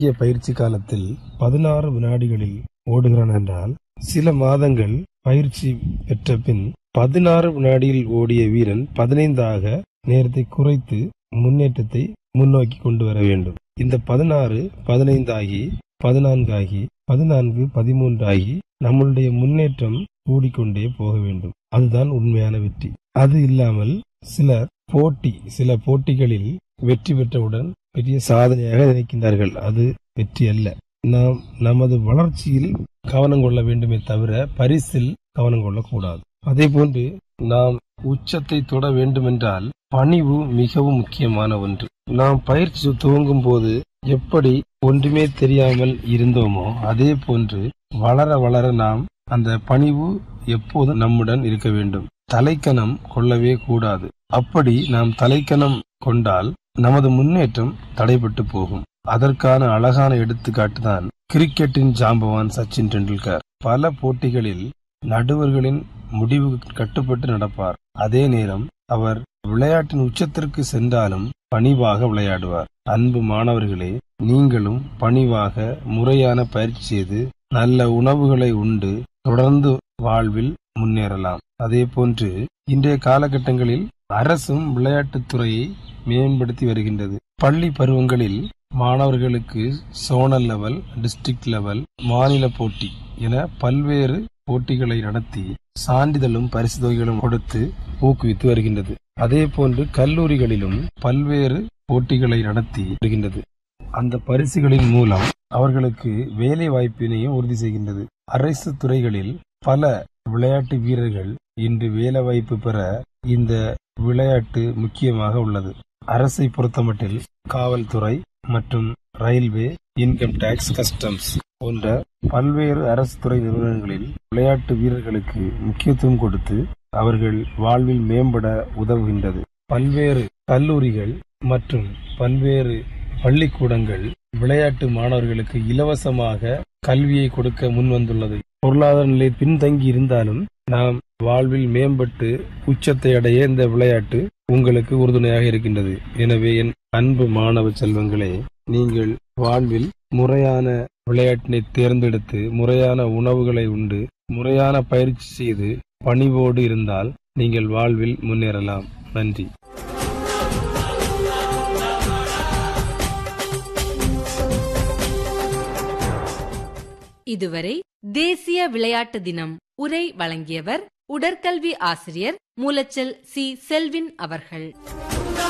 பயிற்சி காலத்தில் 16 வினாடிகளில் ஓடுகிறான் என்றால், சில மாதங்கள் பயிற்சி பெற்ற பின் 16 வினாடியில் ஓடிய வீரன் 15ஆக நேரத்தை குறைத்து முன்னேற்றத்தை முன்னோக்கி கொண்டு வர வேண்டும். இந்த 16 15 ஆகி 14 ஆகி 14 13 ஆகி நம்மளுடைய முன்னேற்றம் கூடிக்கொண்டே போக வேண்டும். அதுதான் உண்மையான வெற்றி. அது இல்லாமல் சில போட்டிகளில் வெற்றி பெற்றவுடன் பெரிய சாதனையாக நினைக்கின்றார்கள். அது வெற்றி அல்ல. நாம் நமது வளர்ச்சியில் கவனம் கொள்ள வேண்டுமே தவிர பரிசில் கவனம் கொள்ளக்கூடாது. அதே போன்று நாம் உச்சத்தை தொட வேண்டுமென்றால் பணிவு மிகவும் முக்கியமான ஒன்று. நாம் பயிற்சி துவங்கும் போது எப்படி ஒன்றுமே தெரியாமல் இருந்தோமோ அதே போன்று வளர வளர நாம் அந்த பணிவு எப்போதும் நம்முடன் இருக்க வேண்டும். தலைக்கணம் கொள்ளவே கூடாது. அப்படி நாம் தலைக்கணம் கொண்டால் நமது முன்னேற்றம் தடைபட்டு போகும். அதற்கான அழகான எடுத்துக்காட்டு தான் கிரிக்கெட்டின் ஜாம்பவான் சச்சின் டெண்டுல்கர். பல போட்டிகளில் நடுவர்களின் முடிவு கட்டுப்பட்டு நடப்பார். அதே நேரம் அவர் விளையாட்டின் உச்சத்திற்கு சென்றாலும் பணிவாக விளையாடுவார். அன்பு மாணவர்களே, நீங்களும் பணிவாக முறையான பயிற்சி செய்து நல்ல உணவுகளை உண்டு தொடர்ந்து வாழ்வில் முன்னேறலாம். அதே போன்று இன்றைய காலகட்டங்களில் அரசும் விளையாட்டுத் துறையை மேம்படுத்தி வருகின்றது. பள்ளி பருவங்களில் மாணவர்களுக்கு சோனல் லெவல், டிஸ்ட்ரிக்ட் லெவல், மாநில போட்டி என பல்வேறு போட்டிகளை நடத்தி சான்றிதழும் பரிசு தொகைகளும் கொடுத்து ஊக்குவித்து வருகின்றது. அதே போன்று கல்லூரிகளிலும் பல்வேறு போட்டிகளை நடத்தி வருகின்றது. அந்த பரிசுகளின் மூலம் அவர்களுக்கு வேலை வாய்ப்பினையும் உறுதி செய்கின்றது. அரசு துறைகளில் பல விளையாட்டு வீரர்கள் இன்று வேலை வாய்ப்பு பெற இந்த விளையாட்டு முக்கியமாக உள்ளது. அரசை பொறுத்தமட்டில் காவல்துறை மற்றும் ரயில்வே, இன்கம் டாக்ஸ், கஸ்டம்ஸ் போன்ற பல்வேறு அரசு துறை நிறுவனங்களில் விளையாட்டு வீரர்களுக்கு முக்கியத்துவம் கொடுத்து அவர்கள் வாழ்வில் மேம்பட உதவுகின்றது. பல்வேறு கல்லூரிகள் மற்றும் பல்வேறு பள்ளிக்கூடங்கள் விளையாட்டு மாணவர்களுக்கு இலவசமாக கல்வியை கொடுக்க முன்வந்துள்ளது. பொருளாதார நிலை பின்தங்கி இருந்தாலும் நாம் வாழ்வில் மேம்பட்டு உச்சத்தை அடைய இந்த விளையாட்டு உங்களுக்கு உறுதுணையாக இருக்கின்றது. எனவே என் அன்பு மாணவ செல்வங்களே, நீங்கள் வாழ்வில் முறையான விளையாட்டினை தேர்ந்தெடுத்து முறையான உணவுகளை உண்டு முறையான பயிற்சி செய்து பணிவோடு இருந்தால் நீங்கள் வாழ்வில் முன்னேறலாம். நன்றி. இதுவரை தேசிய விளையாட்டு தினம் உரை வழங்கியவர் உடற்கல்வி ஆசிரியர் மூலச்சல் சி. செல்வின் அவர்கள்.